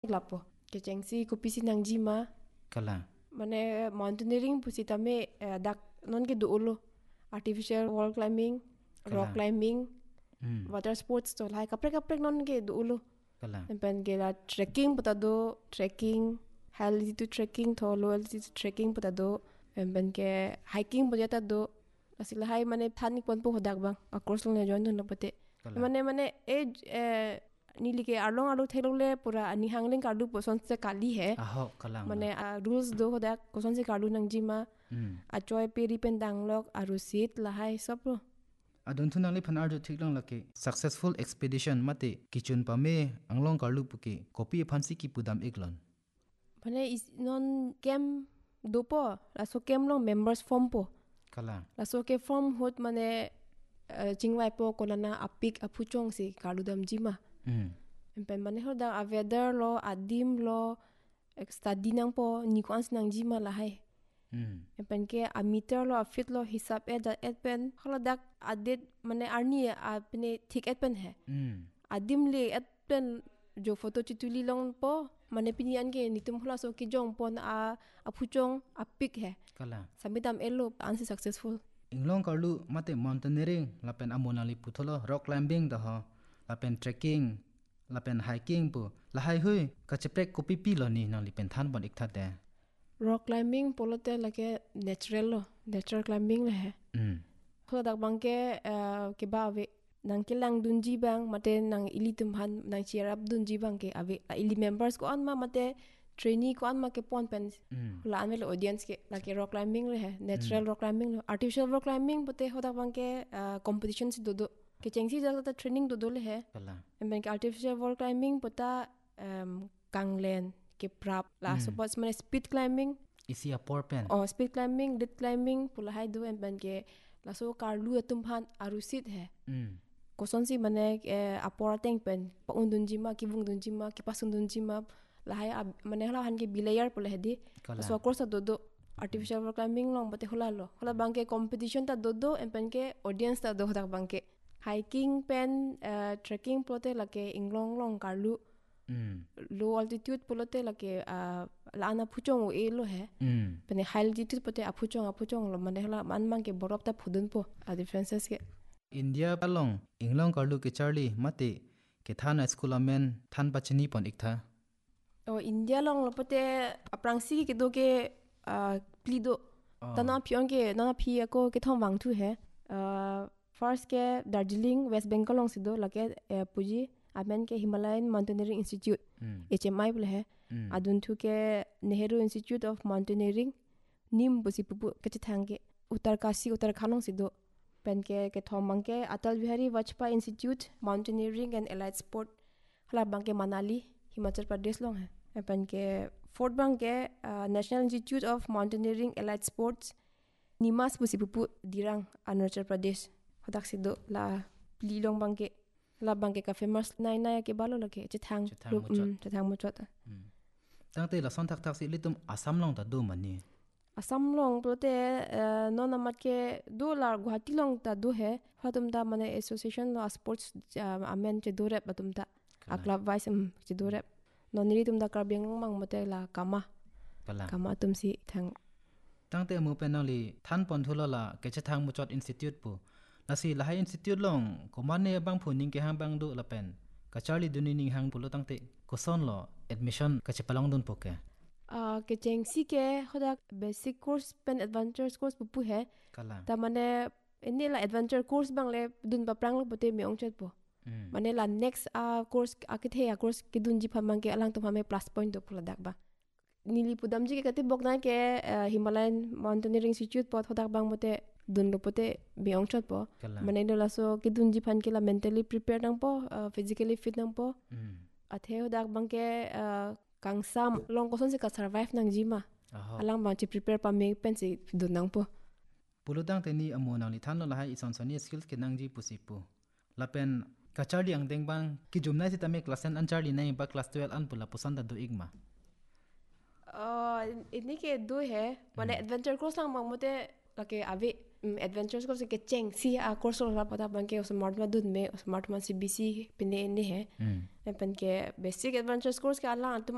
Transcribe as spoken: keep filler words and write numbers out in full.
lapo ke chengsi kupisi nang jima kala mane mountaineering pusi tame uh, dak non ke duolo artificial wall climbing Kala. rock climbing mm. water sports to lai kapre kapre non ke duolo kala empen ke la trekking puta do trekking high altitude trekking to low altitude trekking puta do empen ke hiking pujata do asila hai mane thani pon po hodak bang a course le join do pate Kala. mane mane e nili ke arlong alu thelole pura ani hangling kardu poson se kali hai aho kalang mane uh, rules do hodak koson se kardu nang jima mm. a choi peri pen danglok aru sit lahai sopro adun thunang le phanar ju thiklang lake successful expedition mate kichun pame anglong karlu puke copy phansi ki pudam eklon mane is non kem dopo la so kem long members form po kala la so ke form hot mane uh, chingwai po konana apik aphuchong se kardu dam jima mm. empen mane hoda a weather lo adim lo study nang po ni ko ans nang jima lahai mm. empen ke a meter lo a fit lo hisab e da et pen holodak adet mane arni apne thik et pen hai mm. adim le et pen jo photo chituli long po mane pinian ke nitum hla so ki jong pon a aphuchong apik hai kala samitam elo ansi successful inglong karlu mate mountaineering lapen amonali putholo rock climbing da ha lapen trekking lapen hiking pu lahai hui kacheprek copy pi lo ni nang lipen than bon iktha de rock climbing polote lake natural lo natural climbing le hai mm. khodak bangke uh, ke ba ave nang kilang dunji bang mate nang ilitum han nang cheer up dunji bang ke ave ili members ko an ma mate trainee ko an ma ke pon pen mm. la an le audience ke la ke rock climbing le hai natural mm. rock climbing lo artificial rock climbing pote khodak bangke uh, competition si do do ke chengsi jala ta training do do le hai kala emben ke artificial rock climbing pota um, kanglen ke prap la Mm. suppose mane speed climbing isi a por pen oh speed climbing lit climbing pula hai do emben ke la so karlu atum han arusit hai mm. koson si mane eh, apora teng pen pa undun jima ki bung dun jima ki pasun dun jima la hai mane hala han ke bilayer pula hedi Kala. so course do do artificial rock climbing long bate hola lo hola bangke competition ta do do empen ke audience ta do hodak bangke hiking pen uh, trekking plote lake inglong long karlu mm. low altitude polote lake uh, la ana phuchong e lo hai mm. pene high altitude pote aphuchong aphuchong lo mane hala man mang ke borop ta phudun po a differences ke india palong inglong karlu ke charlie mate ke thana school amen than pachini pon iktha o india long lo pote aprangsi ke do ke uh, plido Oh. tana pyong ke na phi ko ke thom wang thu hai uh, first ke darjeeling west bengal long sido lake uh, puji amen ke himalayan mountaineering institute mm. H M I bule hai mm. adun thu ke nehru institute of mountaineering nim busi pupu ke thang ke uttarkashi uttarakhand long sido pen ke ke thomang ke atal bihari vajpayee institute mountaineering and allied sport hala bang ke manali himachal pradesh long hai pen ke fourth bang ke uh, national institute of mountaineering allied sports nimas busi pupu dirang arunachal pradesh hodak sido la pli long bang ke la bang ke ka famous nai nai ke balo lake chithang Chithang Muchot. chithang muchot tangte la son thak thak si litum asam long ta do mani asam long prote uh, no namat ke do la guwahati long ta do hai hatum ta mane association lo sports uh, amen che do rep batum ta a club wise um che do rep no niri tum da karbeng long mang mate la kama kala kama tum si thang tangte mu penali than pon thula la ke chithang muchot institute pu lasi lahai institute long komane bang phuning ke hang bang do la pen ka charlie duni ning hang pulo tangte koson lo admission ka chepalong dun poke uh, ke chengsi ke hoda basic course pen adventure course pupu hai kala ta mane ini la adventure course bang le dun ba prang lo pote me ong chet po mm. mane la next uh, course akithe ya course ke dun ji phamang ke alang to phame plus point do pula dak ba nili pudam ji ke kate bok na ke uh, himalayan mountaineering institute pot hodak bang mote dun lo pote be ong chet po Kala. mane do la so ke dun ji phan ke la mentally prepared nang po uh, physically fit nang po mm. athe hodak bang ke uh, kangsam long koson se ka survive nang ji ma aho alang bang chi prepare pa me pen se dun nang po pulo tangte ni amonang li than lo lahai ison soni skills ke nangji pusipu la pen ka charlie ang deng bang ki jumnai si tame class ten an charlie nei ba class twelve an pula pusan da do igma uh, ini ke do hai mane adventure course lang bang mote lake ave um, adventure course ke cheng si a course la pata bang ke smart ma dun me smart ma C B C pine ne hai mm. pen ke basic adventure course ke ala tum